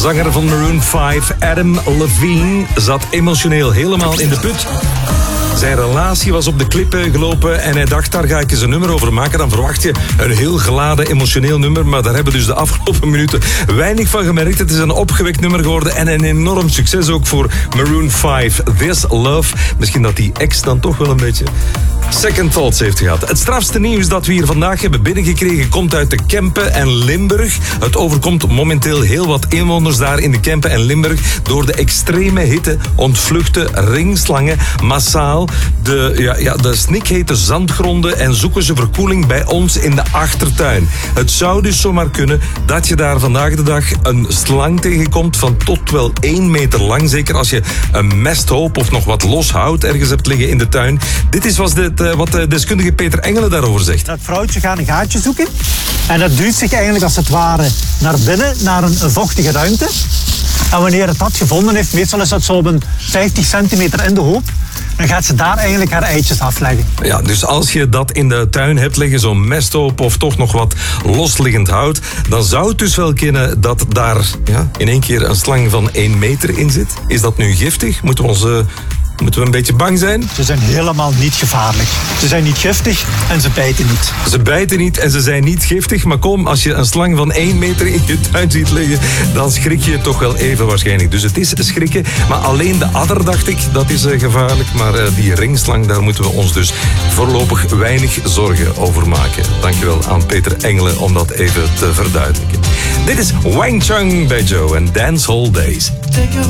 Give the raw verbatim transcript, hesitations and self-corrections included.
zanger van Maroon vijf, Adam Levine, zat emotioneel helemaal in de put. Zijn relatie was op de klippen gelopen en hij dacht, daar ga ik eens een nummer over maken. Dan verwacht je een heel geladen, emotioneel nummer. Maar daar hebben we dus de afgelopen minuten weinig van gemerkt. Het is een opgewekt nummer geworden en een enorm succes ook voor Maroon vijf. This Love. Misschien dat die ex dan toch wel een beetje second thoughts heeft gehad. Het strafste nieuws dat we hier vandaag hebben binnengekregen komt uit de Kempen en Limburg. Het overkomt momenteel heel wat inwoners daar in de Kempen en Limburg. Door de extreme hitte ontvluchten ringslangen massaal de, ja, ja, de snikhete zandgronden en zoeken ze verkoeling bij ons in de achtertuin. Het zou dus zomaar kunnen dat je daar vandaag de dag een slang tegenkomt van tot wel één meter lang. Zeker als je een mesthoop of nog wat los hout ergens hebt liggen in de tuin. Dit is wat de wat de deskundige Peter Engelen daarover zegt. Dat vrouwtje gaat een gaatje zoeken en dat duwt zich eigenlijk als het ware naar binnen, naar een, een vochtige ruimte. En wanneer het dat gevonden heeft, meestal is dat zo op een vijftig centimeter in de hoop, dan gaat ze daar eigenlijk haar eitjes afleggen. Ja, dus als je dat in de tuin hebt liggen, zo'n mesthoop of toch nog wat losliggend hout, dan zou het dus wel kunnen dat daar ja, in één keer een slang van één meter in zit. Is dat nu giftig? Moeten we onze... Moeten we een beetje bang zijn? Ze zijn helemaal niet gevaarlijk. Ze zijn niet giftig en ze bijten niet. Ze bijten niet en ze zijn niet giftig. Maar kom, als je een slang van één meter in je tuin ziet liggen, dan schrik je toch wel even waarschijnlijk. Dus het is schrikken. Maar alleen de adder, dacht ik, dat is uh, gevaarlijk. Maar uh, die ringslang, daar moeten we ons dus voorlopig weinig zorgen over maken. Dankjewel aan Peter Engelen om dat even te verduidelijken. Dit is Wang Chung bij Joe en Dancehall Days.